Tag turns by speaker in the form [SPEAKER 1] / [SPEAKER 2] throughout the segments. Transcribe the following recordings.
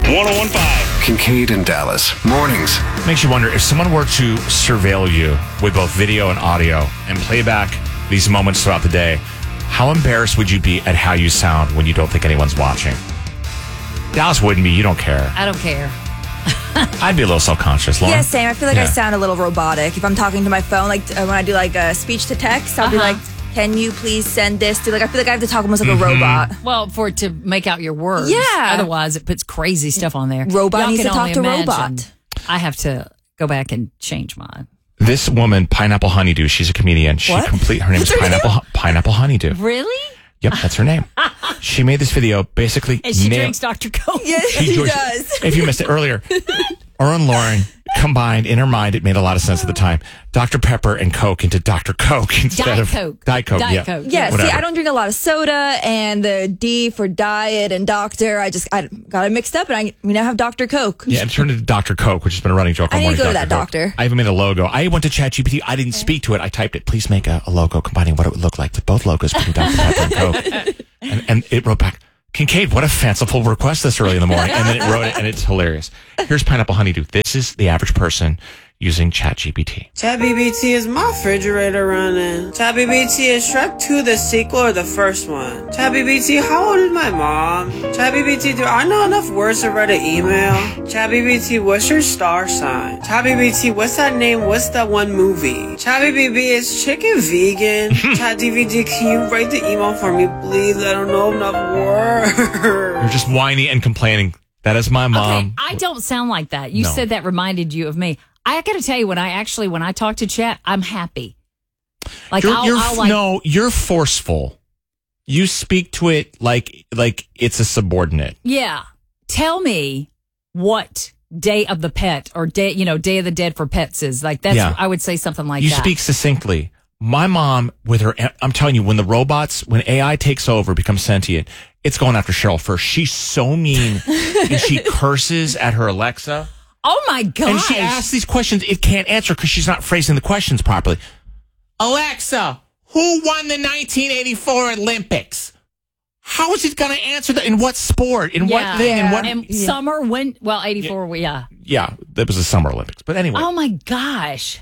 [SPEAKER 1] 1015.
[SPEAKER 2] Kincaid and Dallas. Mornings.
[SPEAKER 3] Makes you wonder if someone were to surveil you with both video and audio and play back these moments throughout the day, how embarrassed would you be at how you sound when you don't think anyone's watching? Dallas wouldn't be. You don't care.
[SPEAKER 4] I don't care.
[SPEAKER 3] I'd be a little self-conscious. Lauren?
[SPEAKER 5] Yeah, same. I feel like I sound a little robotic if I'm talking to my phone. Like when I do like a speech to text, I'll be like, "Can you please send this to?" Like I feel like I have to talk almost like a robot.
[SPEAKER 4] Well, for it to make out your words.
[SPEAKER 5] Yeah.
[SPEAKER 4] Otherwise, it puts crazy stuff on there.
[SPEAKER 5] Robot
[SPEAKER 4] Y'all
[SPEAKER 5] needs
[SPEAKER 4] can
[SPEAKER 5] to talk
[SPEAKER 4] only
[SPEAKER 5] to
[SPEAKER 4] imagine.
[SPEAKER 5] robot.
[SPEAKER 4] I have to go back and change mine.
[SPEAKER 3] This woman, Pineapple Honeydew, she's a comedian. Her name is Pineapple Honeydew.
[SPEAKER 4] Really?
[SPEAKER 3] Yep, that's her name. She made this video basically.
[SPEAKER 4] And she drinks Dr. Coke.
[SPEAKER 5] Yes, he does.
[SPEAKER 3] If you missed it earlier, her and Lauren combined in her mind, it made a lot of sense at the time. Dr. Pepper and Coke into Dr. Coke instead
[SPEAKER 4] Diet
[SPEAKER 3] of
[SPEAKER 4] Coke.
[SPEAKER 3] Diet Coke.
[SPEAKER 4] Diet
[SPEAKER 3] Yeah.
[SPEAKER 4] Coke.
[SPEAKER 5] Yeah,
[SPEAKER 3] Whatever.
[SPEAKER 5] see, I don't drink a lot of soda, and the D for diet and doctor, I got it mixed up, and we now have Dr. Coke.
[SPEAKER 3] Yeah, and turned into Dr. Coke, which has been a running joke.
[SPEAKER 5] I
[SPEAKER 3] on
[SPEAKER 5] need to
[SPEAKER 3] Morning
[SPEAKER 5] go to that
[SPEAKER 3] Coke.
[SPEAKER 5] doctor.
[SPEAKER 3] I even made a logo. I went to ChatGPT. I didn't speak to it. I typed it. Please make a logo combining what it would look like with both logos between Dr. Pepper and Coke. And it wrote back, Kincaid, what a fanciful request this early in the morning. And then it wrote it, and it's hilarious. Here's Pineapple Honeydew. This is the average person using ChatGPT.
[SPEAKER 6] ChatGPT, is my refrigerator running? ChatGPT, is Shrek 2 the sequel or the first one? ChatGPT, how old is my mom? ChatGPT, do I know enough words to write an email? ChatGPT, what's your star sign? ChatGPT, what's that name? What's that one movie? ChatGPT, is chicken vegan? ChatGPT, can you write the email for me, please? I don't know enough words.
[SPEAKER 3] You're just whiny and complaining. That is my mom.
[SPEAKER 4] Okay, I don't sound like that. You
[SPEAKER 3] No.
[SPEAKER 4] said that reminded you of me. I got to tell you, when I talk to chat, I'm happy. Like
[SPEAKER 3] You're forceful. You speak to it like it's a subordinate.
[SPEAKER 4] Yeah. Tell me what Day of the Pet or Day of the Dead for Pets is. Like that's I would say something like
[SPEAKER 3] You
[SPEAKER 4] that.
[SPEAKER 3] speak succinctly. My mom, with her, I'm telling you, when AI takes over, becomes sentient, it's going after Cheryl first. She's so mean, and she curses at her Alexa.
[SPEAKER 4] Oh my gosh.
[SPEAKER 3] And she asks these questions it can't answer because she's not phrasing the questions properly. Alexa, who won the 1984 Olympics? How is it going to answer that? In what sport? In what thing? In what?
[SPEAKER 4] Summer, when? Well, 84, yeah.
[SPEAKER 3] Yeah, that was the Summer Olympics. But anyway.
[SPEAKER 4] Oh my gosh.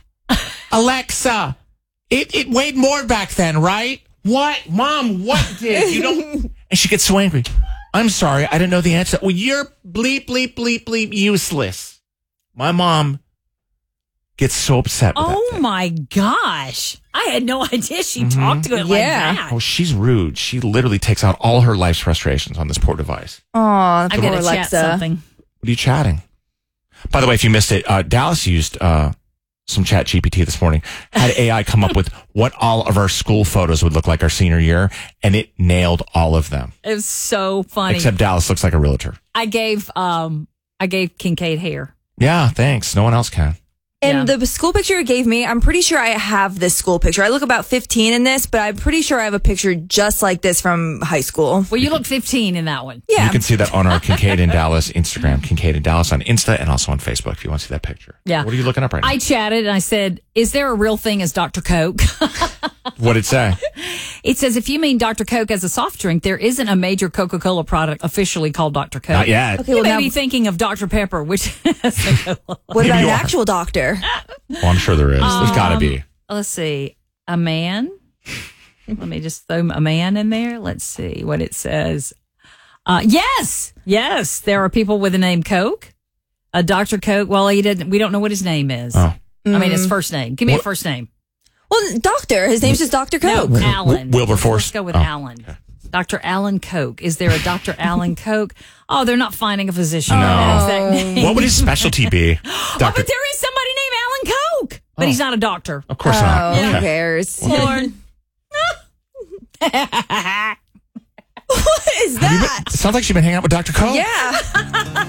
[SPEAKER 3] Alexa, it weighed more back then, right? What? Mom, what did? You don't. And she gets so angry. I'm sorry, I didn't know the answer. Well, you're bleep, bleep, bleep, bleep, useless. My mom gets so upset with that thing.
[SPEAKER 4] My gosh. I had no idea she talked to it like that.
[SPEAKER 3] Oh, she's rude. She literally takes out all her life's frustrations on this poor device.
[SPEAKER 5] Oh,
[SPEAKER 4] I got to
[SPEAKER 5] Alexa.
[SPEAKER 4] chat something.
[SPEAKER 3] What are you chatting? By the way, if you missed it, Dallas used some ChatGPT this morning, had AI come up with what all of our school photos would look like our senior year, and it nailed all of them.
[SPEAKER 4] It was so funny.
[SPEAKER 3] Except Dallas looks like a realtor.
[SPEAKER 4] I gave Kincaid hair.
[SPEAKER 3] Yeah, thanks. No one else can.
[SPEAKER 5] And the school picture it gave me, I'm pretty sure I have this school picture. I look about 15 in this, but I'm pretty sure I have a picture just like this from high school.
[SPEAKER 4] Well, you look 15 in that one.
[SPEAKER 5] Yeah.
[SPEAKER 3] You can see that on our Kincaid and Dallas Instagram, Kincaid and Dallas on Insta, and also on Facebook if you want to see that picture.
[SPEAKER 4] Yeah.
[SPEAKER 3] What are you looking up right now?
[SPEAKER 4] I chatted and I said, is there a real thing as Dr. Coke?
[SPEAKER 3] What'd it say?
[SPEAKER 4] It says, if you mean Dr. Coke as a soft drink, there isn't a major Coca-Cola product officially called Dr. Coke.
[SPEAKER 3] Not yet.
[SPEAKER 5] Okay,
[SPEAKER 4] You
[SPEAKER 5] well,
[SPEAKER 4] may
[SPEAKER 5] now,
[SPEAKER 4] be thinking of Dr. Pepper, which
[SPEAKER 5] what about
[SPEAKER 3] Maybe
[SPEAKER 5] an
[SPEAKER 3] you are.
[SPEAKER 5] actual doctor?
[SPEAKER 3] Well, I'm sure there is. There's got to be.
[SPEAKER 4] let's see, a man. Let me just throw a man in there. Let's see what it says. Yes, there are people with the name Coke. Dr. Coke. Well, we don't know what his name is.
[SPEAKER 3] Oh.
[SPEAKER 4] I mean, his first name. Give me a first name.
[SPEAKER 5] Well, doctor. His name's just Dr. Coke.
[SPEAKER 4] No, Alan.
[SPEAKER 3] Wilberforce.
[SPEAKER 4] Let's go with Alan. Okay. Dr. Alan Coke. Is there a Dr. Alan Coke? Oh, they're not finding a physician.
[SPEAKER 3] No.
[SPEAKER 4] That exact name.
[SPEAKER 3] What would his specialty be?
[SPEAKER 4] Oh, but there is somebody named Alan Coke. But he's not a doctor.
[SPEAKER 3] Of course not.
[SPEAKER 5] Oh, who
[SPEAKER 3] Okay.
[SPEAKER 5] cares?
[SPEAKER 4] Lord.
[SPEAKER 5] What is that?
[SPEAKER 3] Sounds like she's been hanging out with Dr. Coke.
[SPEAKER 5] Yeah.